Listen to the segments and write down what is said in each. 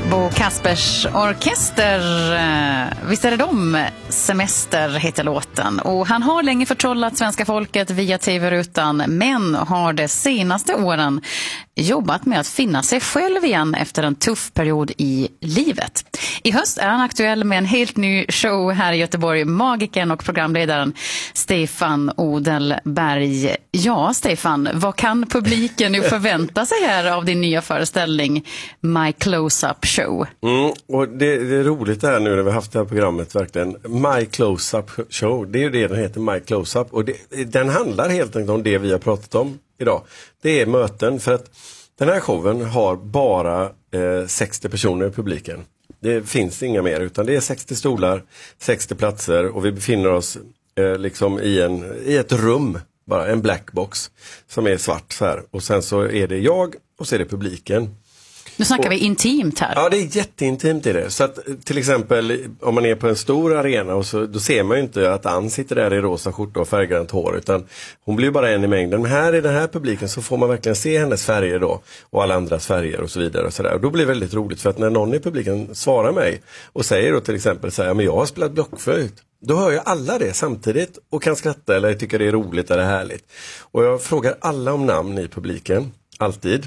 Bo Kaspers orkester, visst är det de? Semester heter låten. Och han har länge förtrollat svenska folket via tv-rutan, men har de senaste åren jobbat med att finna sig själv igen efter en tuff period i livet. I höst är han aktuell med en helt ny show här i Göteborg, magikern och programledaren Stefan Odelberg. Ja, Stefan, vad kan publiken nu förvänta sig här av din nya föreställning My Close-Up Show? Och det är roligt här nu när vi har haft det här programmet verkligen. My Close-Up Show, det är ju det den heter, My Close-Up. Och den handlar helt enkelt om det vi har pratat om idag. Det är möten, för att den här showen har bara 60 personer i publiken. Det finns inga mer, utan det är 60 stolar, 60 platser och vi befinner oss liksom i ett rum, bara en blackbox som är svart så här. Och sen så är det jag och så är det publiken. Nu snackar vi intimt här. Ja, det är jätteintimt i det. Så att till exempel om man är på en stor arena och så, då ser man ju inte att Ann sitter där i rosa skjorta och färggrönt hår, utan hon blir bara en i mängden. Men här i den här publiken så får man verkligen se hennes färger då och alla andras färger och så vidare och sådär. Och då blir det väldigt roligt, för att när någon i publiken svarar mig och säger då till exempel så här, men jag har spelat blockflöjt. Då hör ju alla det samtidigt och kan skratta eller tycker det är roligt eller härligt. Och jag frågar alla om namn i publiken, alltid.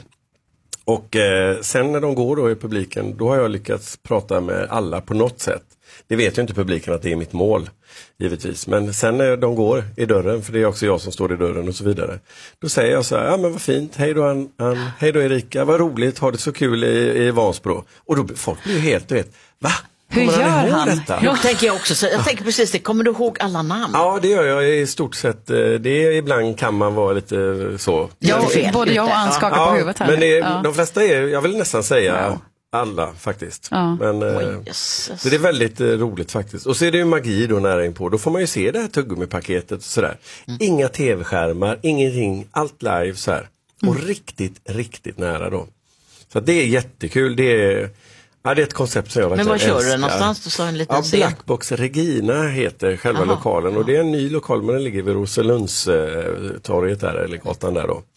Och sen när de går då i publiken, då har jag lyckats prata med alla på något sätt. Det vet ju inte publiken att det är mitt mål, givetvis. Men sen när de går i dörren, för det är också jag som står i dörren och så vidare. Då säger jag så här, ja men vad fint, hej då Ann, hej då Erika, vad roligt, har det så kul i Vansbro. Och då folk blir ju helt, du vet, va? Hur gör han? Jag tänker också så. Jag tänker precis det. Kommer du ihåg alla namn? Ja, det gör jag i stort sett. Ibland kan man vara lite så. Ja, både jag och Ann skakar på huvudet här. Men de flesta är, jag vill nästan säga alla faktiskt. Ja. Men så det är väldigt roligt faktiskt. Och så är det ju magi då nära in på. Då får man ju se det här tuggummi-paketet och sådär. Inga tv-skärmar, ingenting, allt live så här. Och riktigt, riktigt nära då. Så det är jättekul. Det är ett koncept som jag verkligen älskar. Men var kör du någonstans? Du sa en liten scen. Blackbox Regina heter själva lokalen. Och det är en ny lokal, men den ligger vid Roselundstorget där, eller gatan där då.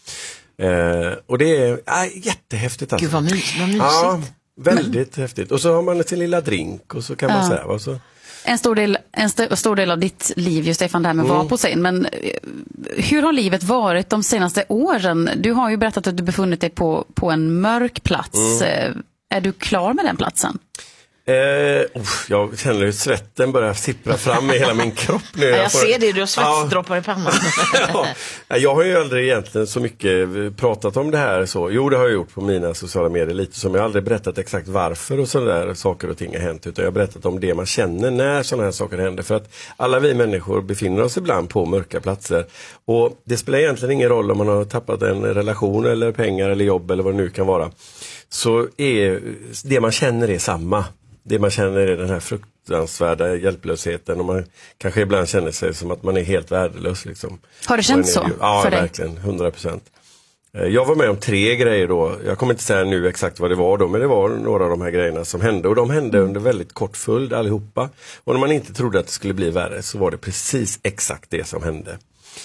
Och det är jättehäftigt alltså. Gud vad mysigt. Ja, väldigt häftigt. Och så har man sin lilla drink och så kan man säga. Så. En stor del av ditt liv, just Stefan, det här med att vara på scen. Men hur har livet varit de senaste åren? Du har ju berättat att du befunnit dig på en mörk plats. Är du klar med den platsen? Jag känner hur svetten börjar sippra fram i hela min kropp nu. Jag ser det, du har svetsdroppar i pannan. Jag har ju aldrig egentligen så mycket pratat om det här så. Jo, det har jag gjort på mina sociala medier lite, som jag aldrig berättat exakt varför och sådana där saker och ting har hänt, utan jag har berättat om det man känner när sådana här saker händer. För att alla vi människor befinner oss ibland på mörka platser, och det spelar egentligen ingen roll om man har tappat en relation eller pengar eller jobb eller vad det nu kan vara. Så är det man känner är samma. Det man känner är den här fruktansvärda hjälplösheten, och man kanske ibland känner sig som att man är helt värdelös. Liksom. Har det känts så för dig? Ja, verkligen, 100%. Jag var med om 3 grejer då. Jag kommer inte säga nu exakt vad det var då, men det var några av de här grejerna som hände. Och de hände under väldigt kort följd allihopa. Och när man inte trodde att det skulle bli värre, så var det precis exakt det som hände.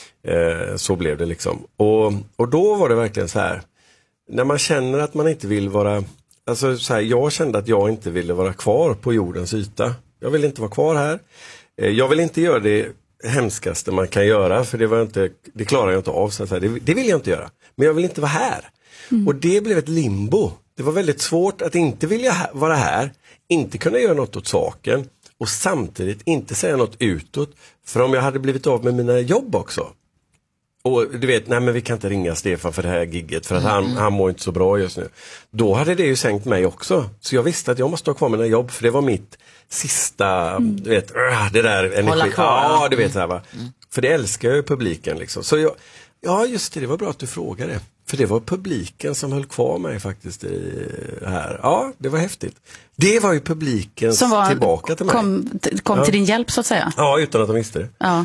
Så blev det liksom. Och då var det verkligen så här, när man känner att man inte vill vara... Alltså så här, jag kände att jag inte ville vara kvar på jordens yta. Jag vill inte vara kvar här. Jag vill inte göra det hemskaste man kan göra, för det klarar jag inte av. Så här. Det vill jag inte göra. Men jag vill inte vara här. Och det blev ett limbo. Det var väldigt svårt att inte vilja vara här, inte kunna göra något åt saken och samtidigt inte säga något utåt. För om jag hade blivit av med mina jobb också, och du vet, nej men vi kan inte ringa Stefan för det här gigget för att han mår inte så bra just nu. Då hade det ju sänkt mig också. Så jag visste att jag måste ha kvar mina jobb, för det var mitt sista, du vet, det där energi. Ja, du vet så här, va. För det älskar ju publiken liksom. Så just det var bra att du frågade. För det var publiken som höll kvar mig faktiskt här. Ja, det var häftigt. Det var ju publiken tillbaka till mig. Kom till din hjälp så att säga. Ja, utan att de visste det. Ja.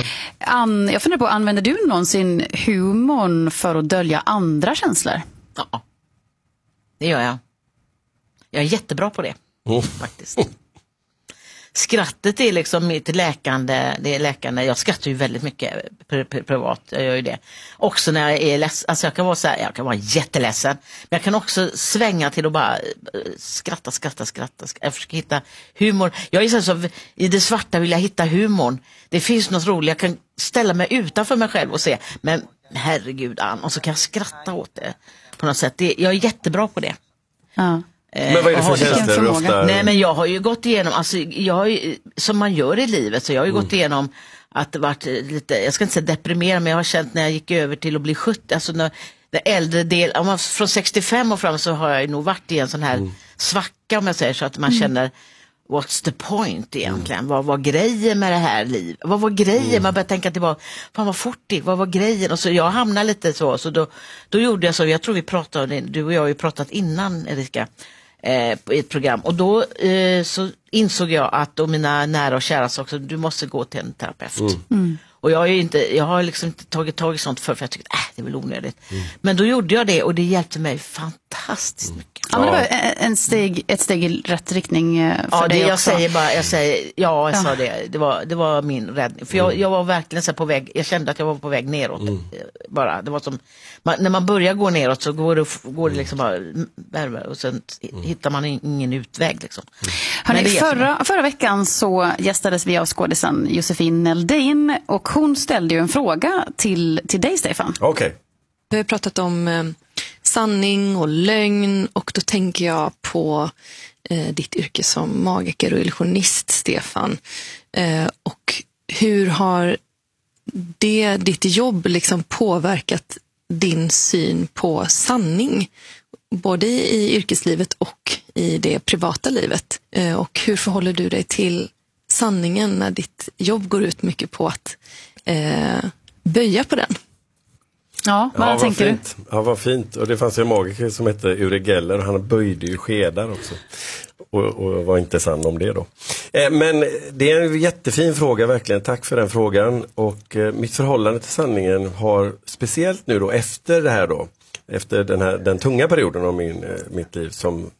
Jag funderar på, använder du någonsin humorn för att dölja andra känslor? Ja, det gör jag. Jag är jättebra på det, faktiskt. skrattet är liksom mitt läkande, det är läkande. Jag skrattar ju väldigt mycket privat, jag gör ju det. Också när jag är ledsen, alltså jag kan vara jätteledsen, men jag kan också svänga till att bara skratta. Jag försöker hitta humor. Jag är så i det svarta vill jag hitta humorn. Det finns något roligt, jag kan ställa mig utanför mig själv och se, men herregud Ann, och så kan jag skratta åt det på något sätt. Jag är jättebra på det. Ja. Men vad är det för känslor du ofta... Nej, men jag har ju gått igenom, alltså som man gör i livet, så jag har ju gått igenom att det varit lite, jag ska inte säga deprimerad, men jag har känt när jag gick över till att bli 70, alltså när den äldre del, om man från 65 och fram, så har jag nog varit i en sån här svacka, om jag säger så, att man känner what's the point egentligen? Vad var grejen med det här livet? Vad var grejen? Man börjar tänka tillbaka, fan vad fort det, vad var grejen? Och så jag hamnade lite så då gjorde jag så, jag tror vi pratade, du och jag har ju pratat innan, Erika, i ett program, och då så insåg jag att, och mina nära och kära sa också, du måste gå till en terapeut. Och jag har liksom inte tagit tag i sånt för jag tyckte det är väl onödigt. Men då gjorde jag det, och det hjälpte mig fantastiskt mycket. Ja, men det var ett steg i rätt riktning för dig också. Jag sa det. Det var min räddning. För jag var verkligen så på väg, jag kände att jag var på väg neråt. Bara, det var som, när man börjar gå neråt så går det liksom bara värre, och sen hittar man ingen utväg liksom. Hörrni, förra veckan så gästades vi av skådisen Josefin Neldin, och hon ställde ju en fråga till dig, Stefan. Okej. Vi har pratat om sanning och lögn, och då tänker jag på ditt yrke som magiker och illusionist, Stefan. Och hur har ditt jobb liksom påverkat din syn på sanning, både i yrkeslivet och i det privata livet? Och hur förhåller du dig till sanningen när ditt jobb går ut mycket på att böja på den? Ja, vad tänker du? Ja, vad fint. Och det fanns en magiker som hette Uri Geller, och han böjde ju skedar också. Och var inte sann om det då. Men det är en jättefin fråga, verkligen. Tack för den frågan. Och mitt förhållande till sanningen har, speciellt nu då efter det här då, efter den tunga perioden av mitt liv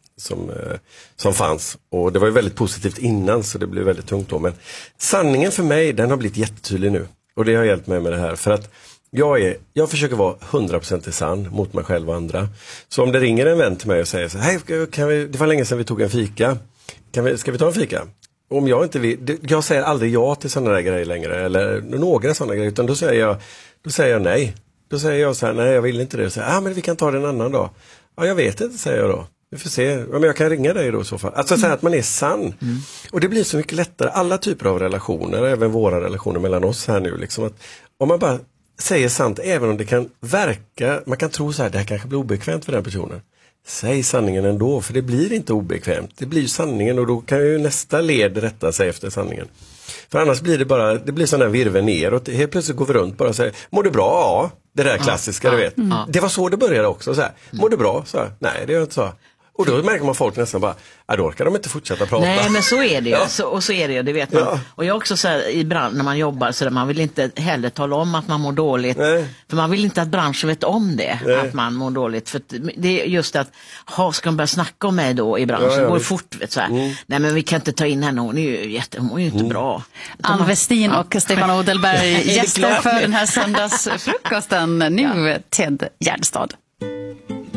som fanns. Och det var ju väldigt positivt innan, så det blev väldigt tungt då. Men sanningen för mig, den har blivit jättetydlig nu. Och det har hjälpt mig med det här. För att jag försöker vara 100% sann mot mig själv och andra. Så om det ringer en vän till mig och säger så här, hej, det var länge sedan vi tog en fika. Ska vi ta en fika? Om jag inte vill, jag säger aldrig ja till sådana där grejer längre, eller några sådana grejer, utan då säger jag nej. Då säger jag så här, nej, jag vill inte det. Och säger, men vi kan ta det en annan dag. Ja, jag vet inte, säger jag då. Vi får se, men jag kan ringa dig då i så fall. Alltså säga att man är sann. Och det blir så mycket lättare. Alla typer av relationer, även våra relationer mellan oss här nu, liksom, att om man bara säger sant, även om det kan verka, man kan tro så här, det här kanske blir obekvämt för den personen. Säg sanningen ändå, för det blir inte obekvämt. Det blir ju sanningen, och då kan ju nästa led rätta sig efter sanningen. För annars blir det blir sån här virvel neråt. Helt plötsligt går vi runt bara och säger, mår du bra? Ja, det där klassiska, du vet. Det var så det började också, så här. Mår du bra? Så här, nej, det gör jag inte så. Och då märker man folk nästan bara, då orkar de inte fortsätta prata. Nej, men så är det ju. Så är det ju, det vet man. Ja. Och jag också så här, i branschen, när man jobbar, så där, man vill inte heller tala om att man mår dåligt. Nej. För man vill inte att branschen vet om det, att man mår dåligt. För det är just att, ska de börja snacka om mig då i branschen? Går det fort, vet så här. Nej, men vi kan inte ta in henne, hon är ju inte bra. Ann Westin och Stefan Odelberg gäster för den här söndagsfrukosten. Nu Ted Gärdestad.